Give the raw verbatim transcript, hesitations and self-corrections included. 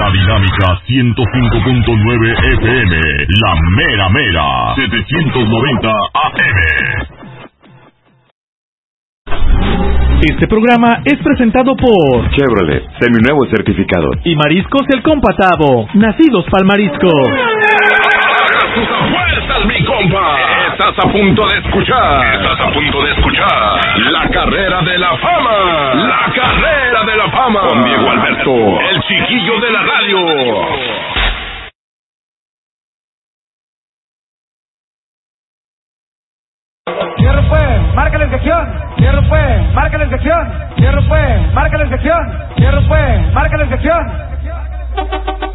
La Dinámica ciento cinco punto nueve F M, La Mera Mera, setecientos noventa A M. Este programa es presentado por Chevrolet, seminuevo certificado. Y Mariscos El Compatavo, nacidos pa'l marisco. ¡Haga sus apuestas, mi compa! Estás a punto de escuchar. Estás a punto de escuchar La Carrera de la Fama. La Carrera de la Fama. Con Diego Alberto, el chiquillo de la radio. Cierro pues, marca la sección. Cierro pues, marca la sección. Cierro pues, marca la sección. Cierro pues, marca la sección.